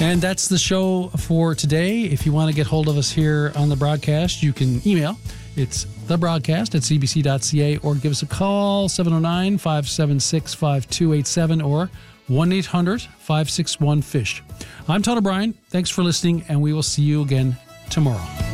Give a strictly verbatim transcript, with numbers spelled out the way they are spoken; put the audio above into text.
And that's the show for today. If you want to get hold of us here on the broadcast, you can email. It's thebroadcast at c b c dot c a or give us a call, seven oh nine, five seven six, five two eight seven or one eight hundred, five six one, FISH. I'm Todd O'Brien. Thanks for listening, and we will see you again tomorrow.